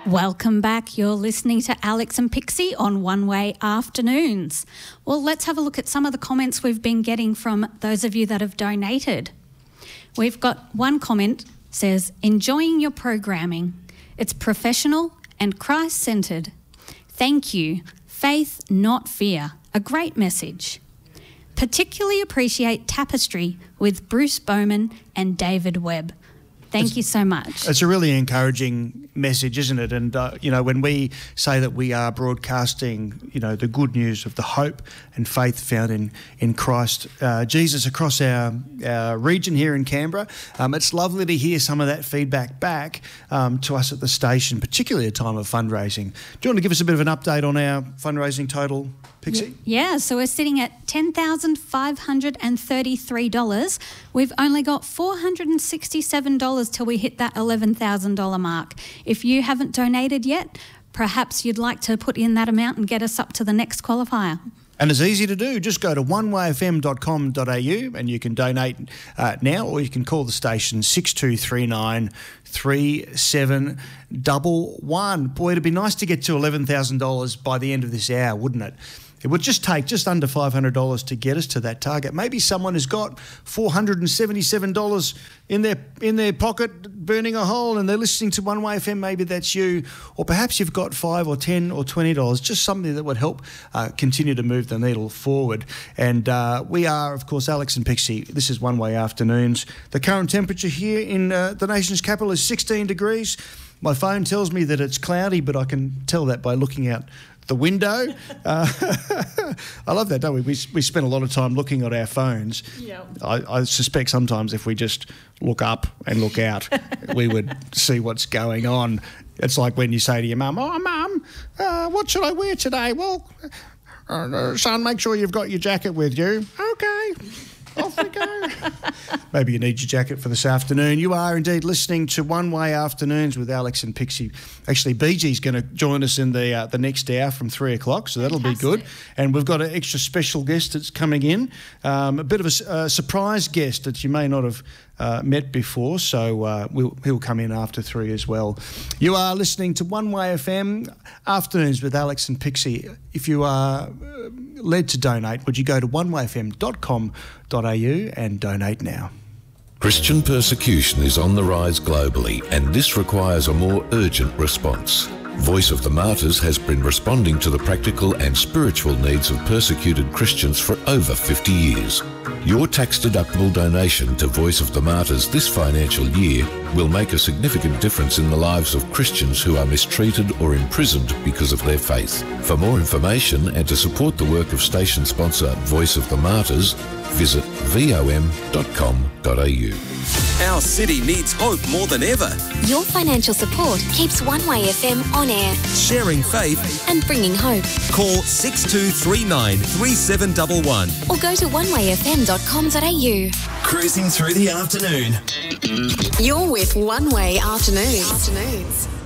Welcome back. You're listening to Alex and Pixie on One Way Afternoons. Well, let's have a look at some of the comments we've been getting from those of you that have donated. We've got one comment says, enjoying your programming. It's professional and Christ-centred. Thank you. Faith, not fear. A great message. Particularly appreciate Tapestry with Bruce Bowman and David Webb. Thank you so much. It's a really encouraging message, isn't it? And, when we say that we are broadcasting, the good news of the hope and faith found in Christ Jesus across our region here in Canberra, it's lovely to hear some of that feedback back to us at the station, particularly at a time of fundraising. Do you want to give us a bit of an update on our fundraising total, Pixie? Yeah, so we're sitting at $10,533. We've only got $467 till we hit that $11,000 mark. If you haven't donated yet, perhaps you'd like to put in that amount and get us up to the next qualifier. And it's easy to do. Just go to onewayfm.com.au and you can donate now, or you can call the station 6239 3711. Boy, it'd be nice to get to $11,000 by the end of this hour, wouldn't it? It would just take just under $500 to get us to that target. Maybe someone has got $477 in their pocket burning a hole and they're listening to One Way FM. Maybe that's you. Or perhaps you've got $5 or $10 or $20, just something that would help continue to move the needle forward. And we are, of course, Alex and Pixie. This is One Way Afternoons. The current temperature here in the nation's capital is 16 degrees. My phone tells me that it's cloudy, but I can tell that by looking out the window. I love that, don't we? We spend a lot of time looking at our phones. Yep. I suspect sometimes if we just look up and look out, we would see what's going on. It's like when you say to your mum, "Oh, Mum, what should I wear today?" "Well, son, make sure you've got your jacket with you." "Okay. Off we go." Maybe you need your jacket for this afternoon. You are indeed listening to One Way Afternoons with Alex and Pixie. Actually, BG's going to join us in the next hour from 3 o'clock, so that'll be good. And we've got an extra special guest that's coming in, a bit of a surprise guest that you may not have met before, so he'll come in after 3 as well. You are listening to One Way FM Afternoons with Alex and Pixie. If you are led to donate, would you go to onewayfm.com.au and donate now? Christian persecution is on the rise globally, and this requires a more urgent response. Voice of the Martyrs has been responding to the practical and spiritual needs of persecuted Christians for over 50 years. Your tax-deductible donation to Voice of the Martyrs this financial year will make a significant difference in the lives of Christians who are mistreated or imprisoned because of their faith. For more information and to support the work of station sponsor Voice of the Martyrs, visit vom.com.au. Our city needs hope more than ever. Your financial support keeps One Way FM on air, sharing faith and bringing hope. Call 6239 3711 or go to onewayfm.com.au. Cruising through the afternoon. You're with One Way Afternoons.